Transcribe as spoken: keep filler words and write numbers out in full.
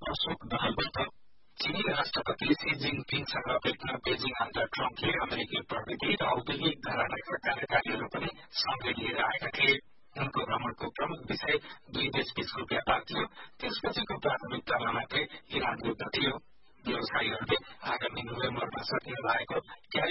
शोक दलबाट चीनी राष्ट्रपति सी जिङपिङसँग भेट्न बेजिङ आउँदा ट्रम्पले अमेरिकी प्रविधि र औद्योगिक घरानाका कार्यकारीहरू पनि सँगै लिएर आएका थिए। उनको भ्रमणको प्रमुख विषय दुई देशबीचको व्यापार थियो। त्यसपछिको प्राथमिकतामा मात्रै इरान युद्ध थियो। व्यवसायीहरूले आगामी नोभेम्बरमा सकिन लागेको